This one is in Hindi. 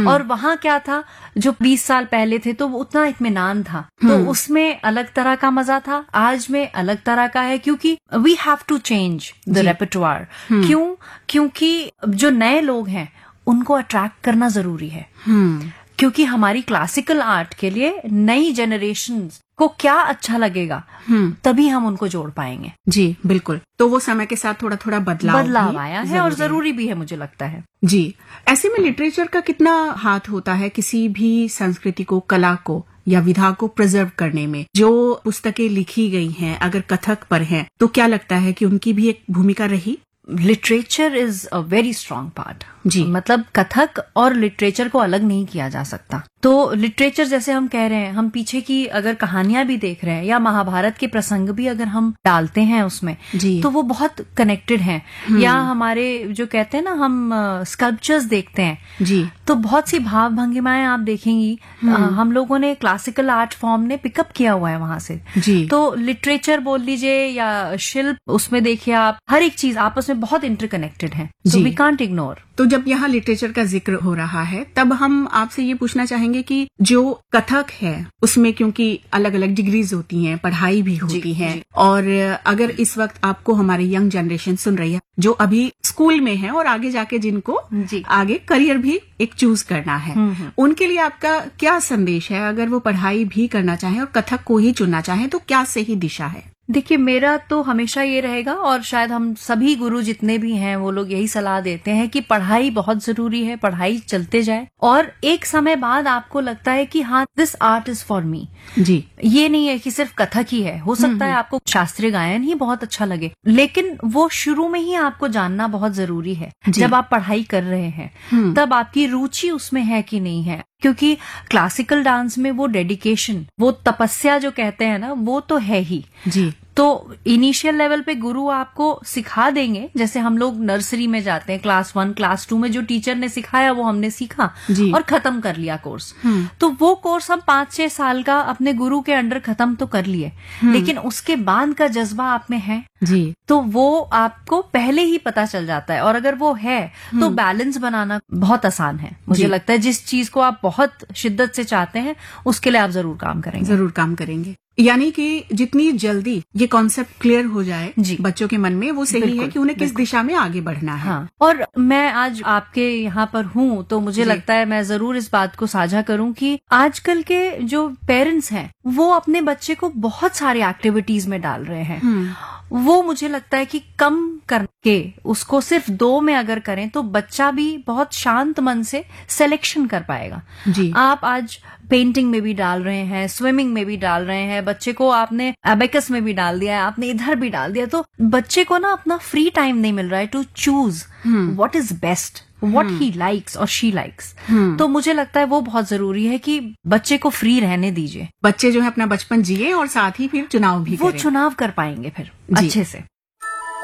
और वहाँ क्या था, जो 20 साल पहले थे तो वो उतना इत्मीनान था, तो उसमें अलग तरह का मजा था, आज में अलग तरह का है, क्योंकि we have to change the रेpertoire। क्योंकि जो नए लोग हैं उनको अट्रैक्ट करना जरूरी है, क्योंकि हमारी क्लासिकल आर्ट के लिए नई जनरेशन को क्या अच्छा लगेगा, तभी हम उनको जोड़ पाएंगे। जी बिल्कुल। तो वो समय के साथ थोड़ा थोड़ा बदलाव आया है और जरूरी भी है, मुझे लगता है। जी। ऐसे में लिटरेचर का कितना हाथ होता है किसी भी संस्कृति को, कला को या विधा को प्रिजर्व करने में? जो पुस्तकें लिखी गई हैं अगर कथक पर हैं, तो क्या लगता है कि उनकी भी एक भूमिका रही? Literature is a very strong part जी। मतलब कथक और लिटरेचर को अलग नहीं किया जा सकता। तो लिटरेचर जैसे हम कह रहे हैं, हम पीछे की अगर कहानियां भी देख रहे हैं या महाभारत के प्रसंग भी अगर हम डालते हैं उसमें, तो वो बहुत कनेक्टेड हैं। या हमारे जो कहते हैं ना, हम स्कल्पचर्स देखते हैं, जी, तो बहुत सी भाव भंगिमाएं आप देखेंगी हम लोगों ने क्लासिकल आर्ट फॉर्म ने पिकअप किया हुआ है वहां से। जी। तो लिटरेचर बोल लीजिए या शिल्प, उसमें देखिए आप, हर एक चीज आपस में बहुत इंटरकनेक्टेड है, सो वी कांट इग्नोर। तो जब यहाँ लिटरेचर का जिक्र हो रहा है, तब हम आपसे ये पूछना चाहेंगे कि जो कथक है उसमें क्योंकि अलग अलग डिग्रीज होती हैं, पढ़ाई भी होती है, और अगर इस वक्त आपको हमारे यंग जनरेशन सुन रही है जो अभी स्कूल में है और आगे जाके जिनको आगे करियर भी एक चूज करना है, उनके लिए आपका क्या संदेश है? अगर वो पढ़ाई भी करना चाहें और कथक को ही चुनना चाहें, तो क्या सही दिशा है? देखिए, मेरा तो हमेशा ये रहेगा, और शायद हम सभी गुरु जितने भी हैं वो लोग यही सलाह देते हैं कि पढ़ाई बहुत जरूरी है, पढ़ाई चलते जाए, और एक समय बाद आपको लगता है कि हाँ, this art is for me. जी। ये नहीं है कि सिर्फ कथक ही है, हो सकता है आपको शास्त्रीय गायन ही बहुत अच्छा लगे, लेकिन वो शुरू में ही आपको जानना बहुत जरूरी है। जब आप पढ़ाई कर रहे हैं तब आपकी रुचि उसमें है कि नहीं है, क्योंकि क्लासिकल डांस में वो डेडिकेशन, वो तपस्या जो कहते हैं ना, वो तो है ही। जी। तो इनिशियल लेवल पे गुरु आपको सिखा देंगे, जैसे हम लोग नर्सरी में जाते हैं, क्लास 1 क्लास 2 में जो टीचर ने सिखाया वो हमने सीखा और खत्म कर लिया कोर्स। तो वो कोर्स हम 5-6 साल का अपने गुरु के अंडर खत्म तो कर लिए, लेकिन उसके बाद का जज्बा आप में है जी, तो वो आपको पहले ही पता चल जाता है, और अगर वो है तो बैलेंस बनाना बहुत आसान है। मुझे लगता है जिस चीज को आप बहुत शिद्दत से चाहते हैं उसके लिए आप जरूर काम करेंगे। यानी कि जितनी जल्दी ये कॉन्सेप्ट क्लियर हो जाए बच्चों के मन में, वो सही है कि उन्हें किस दिशा में आगे बढ़ना है। हाँ। और मैं आज आपके यहाँ पर हूँ तो मुझे लगता है मैं जरूर इस बात को साझा करूँ कि आजकल के जो पेरेंट्स हैं वो अपने बच्चे को बहुत सारी एक्टिविटीज में डाल रहे हैं। वो मुझे लगता है कि कम करके उसको सिर्फ 2 में अगर करें तो बच्चा भी बहुत शांत मन से सिलेक्शन कर पाएगा। जी। आप आज पेंटिंग में भी डाल रहे हैं, स्विमिंग में भी डाल रहे हैं, बच्चे को आपने एबेकस में भी डाल दिया है, आपने इधर भी डाल दिया, तो बच्चे को ना अपना फ्री टाइम नहीं मिल रहा है to choose what is best, what he likes और शी लाइक्स। तो मुझे लगता है वो बहुत जरूरी है कि बच्चे को फ्री रहने दीजिए। बच्चे जो है अपना बचपन जिए और साथ ही फिर चुनाव भी वो चुनाव कर पाएंगे फिर अच्छे से।